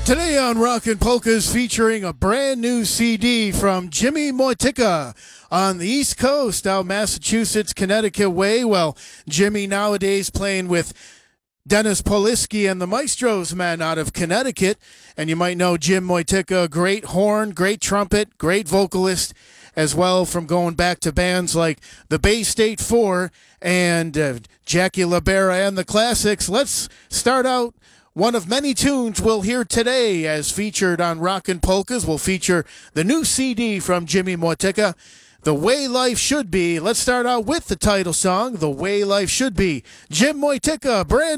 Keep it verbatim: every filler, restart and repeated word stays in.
Today on Rockin' Polkas, featuring a brand new C D from Jimmy Moytika on the East Coast, out Massachusetts, Connecticut way. Well, Jimmy nowadays playing with Dennis Poliski and the Maestros men out of Connecticut. And you might know Jim Moytika, great horn, great trumpet, great vocalist as well, from going back to bands like the Bay State Four and uh, Jackie LaBera and the Classics. Let's start out one of many tunes we'll hear today as featured on Rockin' Polkas. We'll feature the new C D from Jimmy Moytika, The Way Life Should Be. Let's start out with the title song, The Way Life Should Be. Jim Moytika, brand